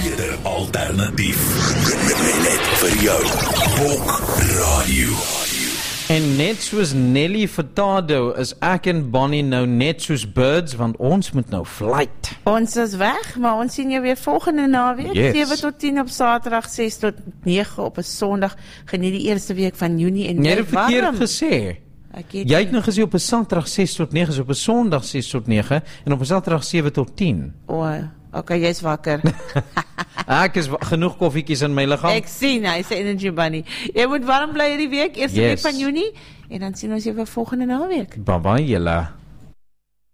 beter alternatief. Net vir jou. Bok Radio. En net soos Nelly Furtado is ek en Bonnie nou net soos birds, want ons moet nou flight. Ons is weg, maar ons sien jou weer volgende naweek, Yes. 7 tot 10 op Saterdag, 6 tot 9 op 'n Sondag. Geniet die eerste week van Junie en Jy het bly verkeerd warm. gesê. Jy het nou gesê op 'n Saterdag 6 tot 9, is op 'n Sondag 6 tot 9 en op 'n Saterdag 7 tot 10. Okay, jy's wakker. Ek is genoeg koffietjies in my liggaam. Ek sien, hy's 'n energy bunny. Jy moet warm bly hierdie week, eerste week van Junie, en dan sien ons jou weer volgende naweek. Bye bye julle.